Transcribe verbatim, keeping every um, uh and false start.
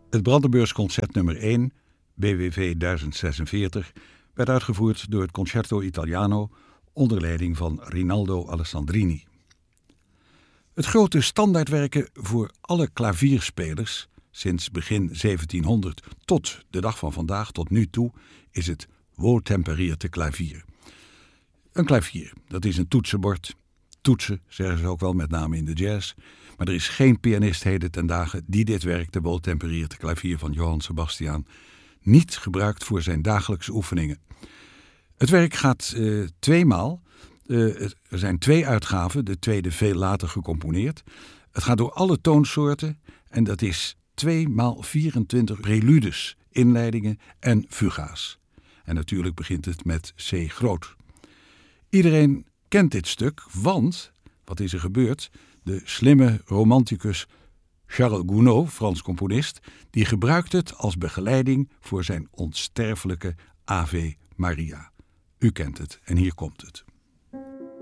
Het Brandenburgsconcert nummer één, B W V duizend zesenveertig, werd uitgevoerd door het Concerto Italiano onder leiding van Rinaldo Alessandrini. Het grote standaardwerken voor alle klavierspelers sinds begin zeventienhonderd tot de dag van vandaag, tot nu toe, is het wohltempereerde klavier. Een klavier, dat is een toetsenbord. Toetsen, zeggen ze ook wel, met name in de jazz. Maar er is geen pianist heden ten dagen die dit werk, de wohltempereerde klavier van Johann Sebastian, niet gebruikt voor zijn dagelijkse oefeningen. Het werk gaat uh, tweemaal. Uh, er zijn twee uitgaven, de tweede veel later gecomponeerd. Het gaat door alle toonsoorten en dat is twee maal vierentwintig preludes, inleidingen en fuga's. En natuurlijk begint het met C groot. Iedereen kent dit stuk, want, wat is er gebeurd? De slimme romanticus Charles Gounod, Frans componist, die gebruikt het als begeleiding voor zijn onsterfelijke Ave Maria. U kent het en hier komt het.